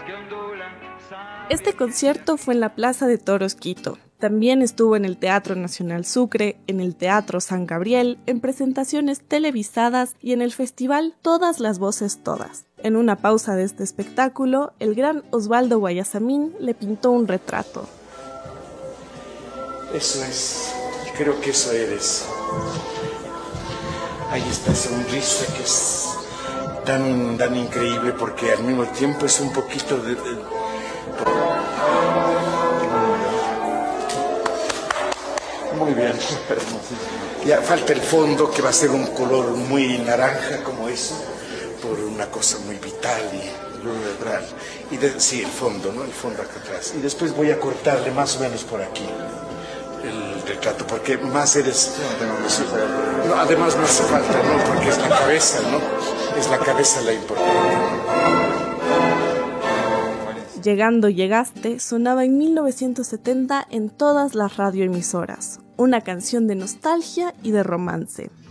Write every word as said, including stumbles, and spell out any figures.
Este concierto fue en la Plaza de Toros Quito. También estuvo en el Teatro Nacional Sucre, en el Teatro San Gabriel, en presentaciones televisadas y en el festival Todas las Voces Todas. En una pausa de este espectáculo, el gran Osvaldo Guayasamín le pintó un retrato. Eso es, creo que eso eres. Hay esta sonrisa que es tan, tan increíble porque al mismo tiempo es un poquito de... de Muy bien, ya falta el fondo que va a ser un color muy naranja como eso, por una cosa muy vital y rural. Y de, sí, el fondo, ¿no? El fondo acá atrás. Y después voy a cortarle más o menos por aquí el retrato, porque más eres... No, además no hace falta, ¿no? Porque es la cabeza, ¿no? Es la cabeza la importante. Llegando Llegaste sonaba en mil novecientos setenta en todas las radioemisoras, una canción de nostalgia y de romance.